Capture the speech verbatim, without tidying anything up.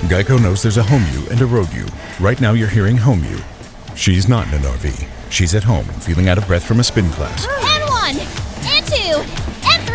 Geico knows there's a home you and a road you. Right now you're hearing home you. She's not in an R V. She's at home, feeling out of breath from a spin class.